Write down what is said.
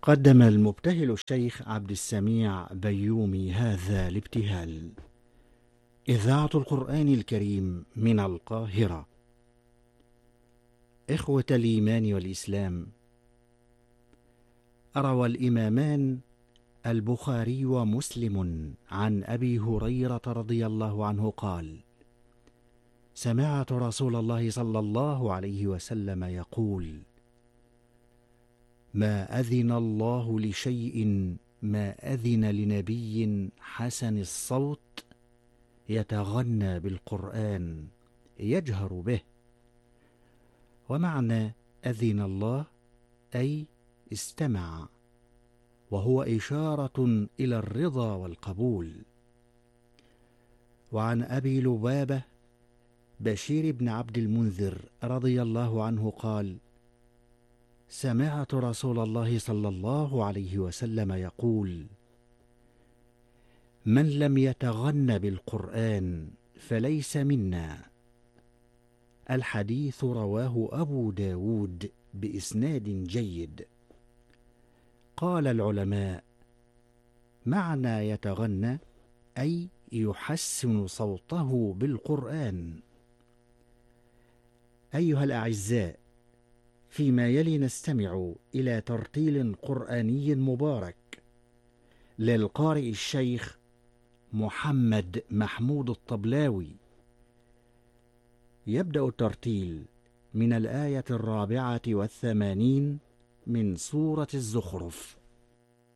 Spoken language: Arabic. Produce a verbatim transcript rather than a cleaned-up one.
قدم المبتهل الشيخ عبد السميع بيومي هذا الابتهال. إذاعة القرآن الكريم من القاهرة. إخوة الإيمان والإسلام، روى الإمامان البخاري ومسلم عن أبي هريرة رضي الله عنه قال: سمعت رسول الله صلى الله عليه وسلم يقول: ما أذن الله لشيء ما أذن لنبي حسن الصوت يتغنى بالقرآن يجهر به. ومعنى أذن الله أي استمع، وهو إشارة إلى الرضا والقبول. وعن أبي لبابة بشير بن عبد المنذر رضي الله عنه قال: سمعت رسول الله صلى الله عليه وسلم يقول: من لم يتغن بالقرآن فليس منا. الحديث رواه أبو داود بإسناد جيد. قال العلماء: معنى يتغنى أي يحسن صوته بالقرآن. أيها الأعزاء، فيما يلي نستمع إلى ترتيل قرآني مبارك للقارئ الشيخ محمد محمود الطبلاوي. يبدأ الترتيل من الآية الرابعة والثمانين من سورة الزخرف.